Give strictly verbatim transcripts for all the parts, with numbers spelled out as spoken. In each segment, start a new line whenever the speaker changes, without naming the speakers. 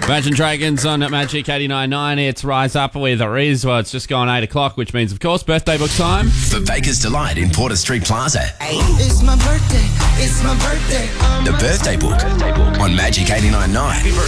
Imagine Dragons on Magic eighty-nine point nine. It's Rise Up with Riz. Well, it's just gone eight o'clock, which means, of course, birthday book time.
For Baker's Delight in Porter Street Plaza.
It's my birthday. It's my birthday.
The birthday book on Magic eighty-nine point nine. Happy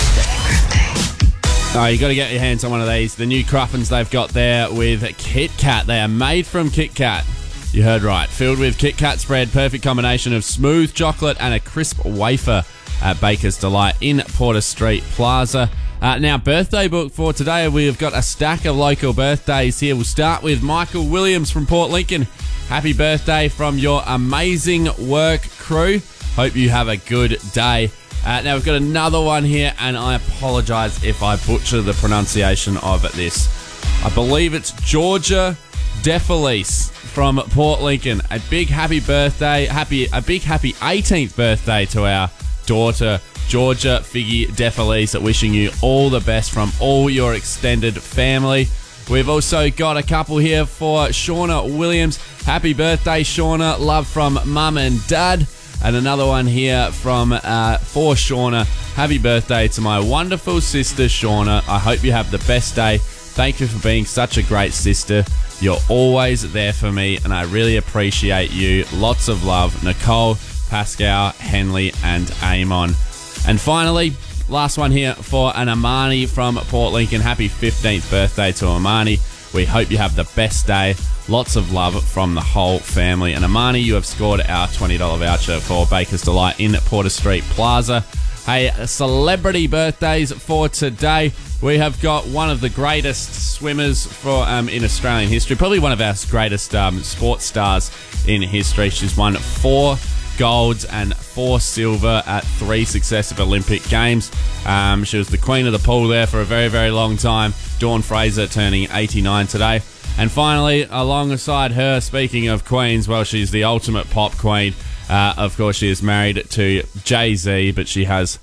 birthday.
Oh, you got to get your hands on one of these. The new Cruffins they've got there with Kit Kat. They are made from Kit Kat. You heard right. Filled with Kit Kat spread. Perfect combination of smooth chocolate and a crisp wafer at Baker's Delight in Porter Street Plaza. Uh, now, birthday book for today. We've got a stack of local birthdays here. We'll start with Michael Williams from Port Lincoln. Happy birthday from your amazing work crew. Hope you have a good day. Uh, now, we've got another one here, and I apologise if I butcher the pronunciation of this. I believe it's Georgia DeFelice from Port Lincoln. A big happy birthday, happy a big happy eighteenth birthday to our daughter, Georgia Figgy DeFelice. Wishing you all the best from all your extended family. We've also got a couple here for Shauna Williams. Happy birthday, Shauna. Love from Mum and Dad. And another one here from uh, for Shauna. Happy birthday to my wonderful sister, Shauna. I hope you have the best day. Thank you for being such a great sister. You're always there for me, and I really appreciate you. Lots of love. Nicole, Pascal, Henley, and Amon. And finally, last one here for an Amani from Port Lincoln. Happy fifteenth birthday to Amani. We hope you have the best day. Lots of love from the whole family. And Amani, you have scored our twenty dollars voucher for Baker's Delight in Porter Street Plaza. Hey, celebrity birthdays for today. We have got one of the greatest swimmers for um, in Australian history. Probably one of our greatest um, sports stars in history. She's won four golds and four silver at three successive Olympic Games. Um, she was the queen of the pool there for a very, very long time. Dawn Fraser turning eighty-nine today. And finally, alongside her, speaking of queens, well, she's the ultimate pop queen. Uh, of course, she is married to Jay-Z, but she has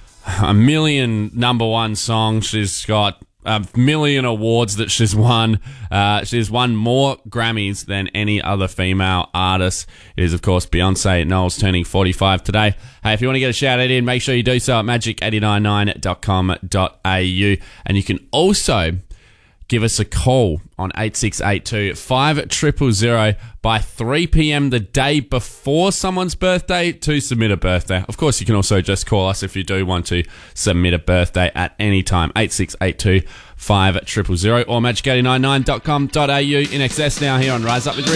a million number one songs. She's got a million awards that she's won. Uh, she's won more Grammys than any other female artist. It is, of course, Beyonce Knowles turning forty-five today. Hey, if you want to get a shout out in, make sure you do so at magic eight nine nine dot com dot a u. And you can also give us a call on eight six eight two, five zero zero zero by three p.m. the day before someone's birthday to submit a birthday. Of course, you can also just call us if you do want to submit a birthday at any time. eight six eight two, five zero zero zero or magic eight nine nine dot com dot a u. In excess now here on Rise Up with Riz.